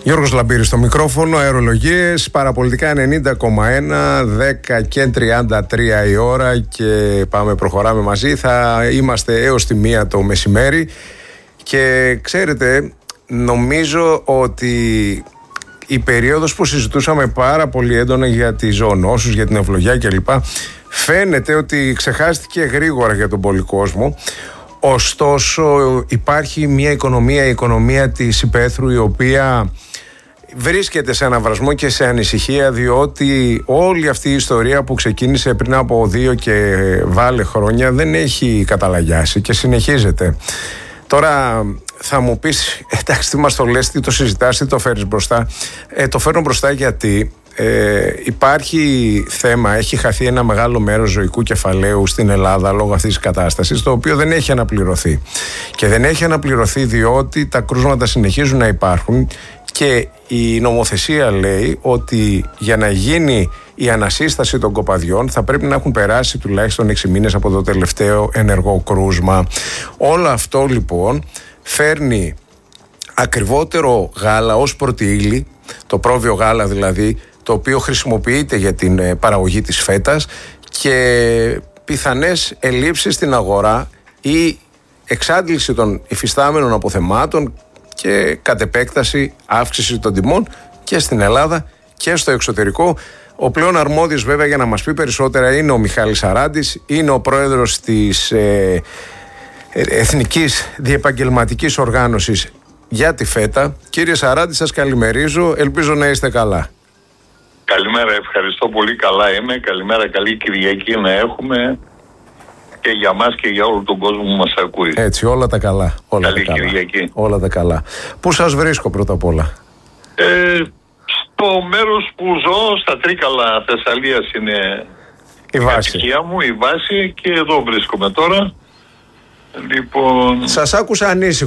Γιώργος Λαμπύρης στο μικρόφωνο, αερολογίες, παραπολιτικά 90,1, 10 και 33 η ώρα και προχωράμε μαζί. Θα είμαστε έως τη 1 το μεσημέρι και ξέρετε, νομίζω ότι η περίοδος που συζητούσαμε πάρα πολύ έντονα για τις ζωονόσους, για την ευλογιά κλπ, φαίνεται ότι ξεχάστηκε γρήγορα για τον πολυκόσμο. Ωστόσο υπάρχει μια οικονομία, η οικονομία της υπαίθρου, η οποία βρίσκεται σε αναβρασμό και σε ανησυχία, διότι όλη αυτή η ιστορία που ξεκίνησε πριν από 2 και βάλε χρόνια δεν έχει καταλαγιάσει και συνεχίζεται. Τώρα θα μου πεις, εντάξει, τι μας το λες, τι το συζητάς, τι το φέρεις μπροστά. Το φέρνω μπροστά γιατί υπάρχει θέμα, έχει χαθεί ένα μεγάλο μέρος ζωικού κεφαλαίου στην Ελλάδα λόγω αυτής της κατάστασης, το οποίο δεν έχει αναπληρωθεί. Και δεν έχει αναπληρωθεί διότι τα κρούσματα συνεχίζουν να υπάρχουν και η νομοθεσία λέει ότι για να γίνει η ανασύσταση των κοπαδιών θα πρέπει να έχουν περάσει τουλάχιστον 6 μήνες από το τελευταίο ενεργό κρούσμα. Όλο αυτό λοιπόν φέρνει ακριβότερο γάλα ως πρωτεΐλη, το πρόβιο γάλα δηλαδή, το οποίο χρησιμοποιείται για την παραγωγή της φέτας, και πιθανές ελλείψεις στην αγορά ή εξάντληση των υφιστάμενων αποθεμάτων και κατ' επέκταση αύξηση των τιμών και στην Ελλάδα και στο εξωτερικό. Ο πλέον αρμόδιος βέβαια για να μας πει περισσότερα είναι ο Μιχάλης Αράντης, είναι ο πρόεδρος της Εθνικής Διεπαγγελματικής Οργάνωσης για τη ΦΕΤΑ. Κύριε Σαράντη, σας καλημερίζω, ελπίζω να είστε καλά. Καλημέρα, ευχαριστώ πολύ, καλά είμαι. Καλημέρα, καλή Κυριακή να έχουμε και για μας και για όλο τον κόσμο που μας ακούει. Έτσι, όλα τα καλά. Καλή Κυριακή. Όλα τα καλά. Πού σας βρίσκω πρώτα απ' όλα? Στο μέρος που ζω, στα Τρίκαλα Θεσσαλίας είναι η βάση μου, η βάση, και εδώ βρίσκομαι τώρα. Λοιπόν... Σας άκουσα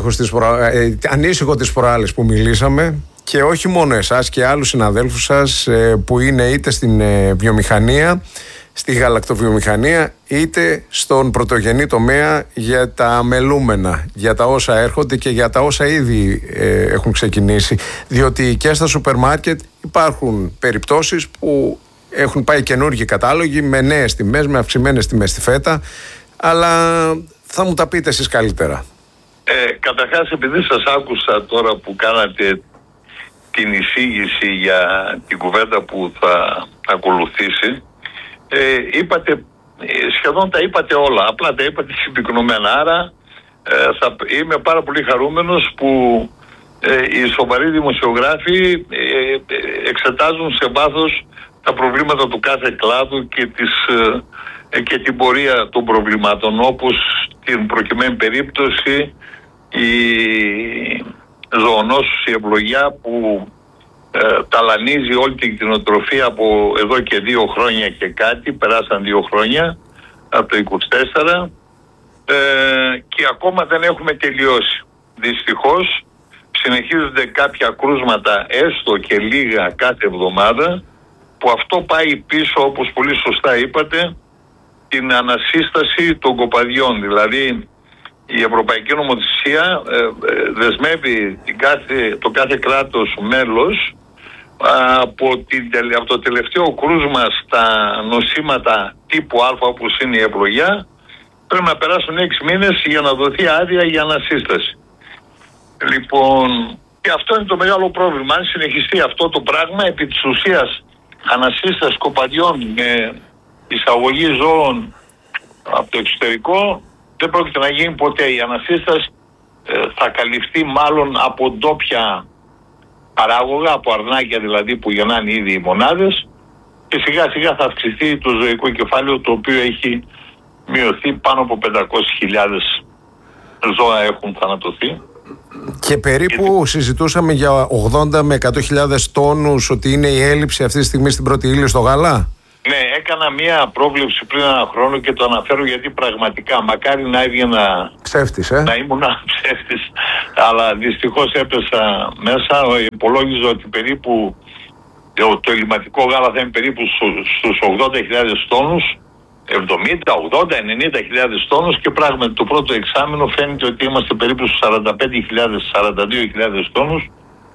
ανήσυχο τις προάλλες που μιλήσαμε, και όχι μόνο εσάς και άλλους συναδέλφους σας που είναι είτε στην βιομηχανία, στη γαλακτοβιομηχανία, είτε στον πρωτογενή τομέα, για τα μελούμενα, για τα όσα έρχονται και για τα όσα ήδη έχουν ξεκινήσει. Διότι και στα σούπερ μάρκετ υπάρχουν περιπτώσεις που έχουν πάει καινούργιοι κατάλογοι με νέες τιμές, με αυξημένες τιμές στη φέτα, αλλά θα μου τα πείτε εσείς καλύτερα. Καταρχάς, επειδή σας άκουσα τώρα που κάνατε την εισήγηση για την κουβέντα που θα ακολουθήσει, είπατε, σχεδόν τα είπατε όλα, απλά τα είπατε συμπυκνωμένα. Άρα είμαι πάρα πολύ χαρούμενος που οι σοβαροί δημοσιογράφοι εξετάζουν σε βάθος τα προβλήματα του κάθε κλάδου και την πορεία των προβλημάτων, όπως στην προκειμένη περίπτωση η ζωονόσους, η ευλογιά που ταλανίζει όλη την κτηνοτροφία από εδώ και 2 χρόνια και κάτι, περάσαν 2 χρόνια από το 24, και ακόμα δεν έχουμε τελειώσει. Δυστυχώς συνεχίζονται κάποια κρούσματα, έστω και λίγα κάθε εβδομάδα, που αυτό πάει πίσω, όπως πολύ σωστά είπατε, την ανασύσταση των κοπαδιών. Δηλαδή η Ευρωπαϊκή Νομοθεσία δεσμεύει το κάθε κράτος μέλος από το τελευταίο κρούσμα στα νοσήματα τύπου Α, όπως είναι η ευλογιά, πρέπει να περάσουν 6 μήνες για να δοθεί άδεια για ανασύσταση. Λοιπόν, και αυτό είναι το μεγάλο πρόβλημα. Αν συνεχιστεί αυτό το πράγμα, επί της ουσίας ανασύσταση κοπαδιών με εισαγωγή ζώων από το εξωτερικό δεν πρόκειται να γίνει ποτέ. Η ανασύσταση θα καλυφθεί μάλλον από ντόπια παράγωγα, από αρνάκια δηλαδή που γεννάνε ήδη οι μονάδες, και σιγά σιγά θα αυξηθεί το ζωικό κεφάλαιο, το οποίο έχει μειωθεί, πάνω από 500.000 ζώα έχουν θανατωθεί. Και περίπου συζητούσαμε για 80 με 100.000 τόνους ότι είναι η έλλειψη αυτή τη στιγμή στην πρώτη ύλη στο γάλα. Ναι, έκανα μία πρόβλεψη πριν 1 χρόνο και το αναφέρω γιατί πραγματικά μακάρι να έβγαινα ψεύτης, να ήμουν ψεύτης, αλλά δυστυχώς έπεσα μέσα. Υπολόγιζα ότι περίπου το ελλειμματικό γάλα θα είναι περίπου στους 80.000 τόνους, 70, 80, 90.000 τόνους, και πράγματι το πρώτο εξάμηνο φαίνεται ότι είμαστε περίπου στους 45.000, 42.000 τόνους,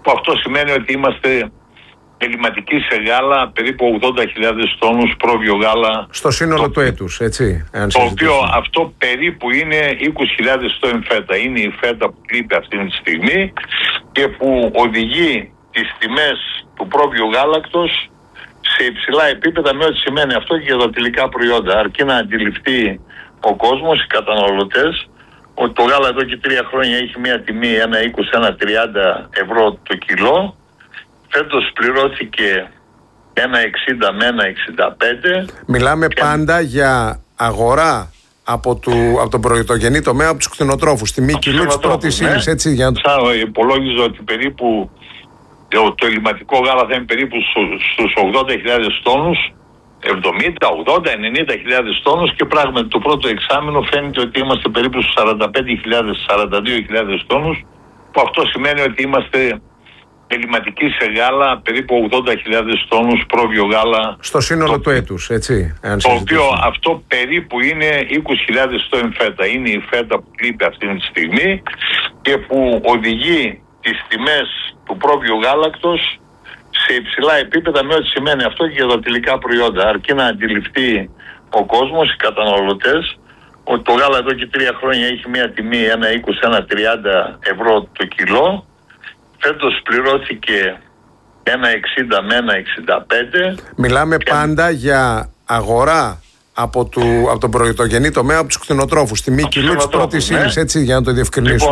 που αυτό σημαίνει ότι είμαστε ελληματικοί σε γάλα περίπου 80.000 τόνους πρόβιο γάλα. Στο σύνολο του έτους, έτσι. Το οποίο αυτό περίπου είναι 20.000 τόνοι φέτα. Είναι η φέτα που λείπει αυτή τη στιγμή και που οδηγεί τις τιμές του πρόβιου γάλακτος σε υψηλά επίπεδα, με ό,τι σημαίνει αυτό και για τα τελικά προϊόντα. Αρκεί να αντιληφθεί ο κόσμος, οι καταναλωτές, ότι το γάλα εδώ και 3 χρόνια έχει μια τιμή 1,20-1,30 ευρώ το κιλό. Φέτος πληρώθηκε 1,60 με 1,65. Μιλάμε πάντα για αγορά από τον πρωτογενή τομέα, από τους κτηνοτρόφους, τιμή κιλού της πρώτης ύλης, έτσι. Υπολόγιζα ότι περίπου το ελληματικό γάλα θα είναι περίπου στους 80.000 τόνους, 70, 80, 90.000 τόνους, και πράγματι το πρώτο εξάμηνο φαίνεται ότι είμαστε περίπου στους 45.000, 42.000 τόνους, που αυτό σημαίνει ότι είμαστε ελληματικοί σε γάλα περίπου 80.000 τόνους πρόβιο γάλα. Στο σύνολο του έτους, έτσι. Το οποίο αυτό περίπου είναι 20.000 τόνοι φέτα. Είναι η φέτα που λείπει αυτή τη στιγμή και που οδηγεί τις τιμές του πρόβιου γάλακτος σε υψηλά επίπεδα, με ό,τι σημαίνει αυτό και για τα τελικά προϊόντα. Αρκεί να αντιληφθεί ο κόσμος, οι καταναλωτές, ότι το γάλα εδώ και 3 χρόνια έχει μια τιμή 1,20-1,30 ευρώ το κιλό. Φέτος πληρώθηκε 1,60 με 1,65. Μιλάμε πάντα για αγορά από τον πρωτογενή τομέα, από τους κτηνοτρόφους, τιμή κιλού της πρώτης ύλης, έτσι, για να το διευκρινίσουμε.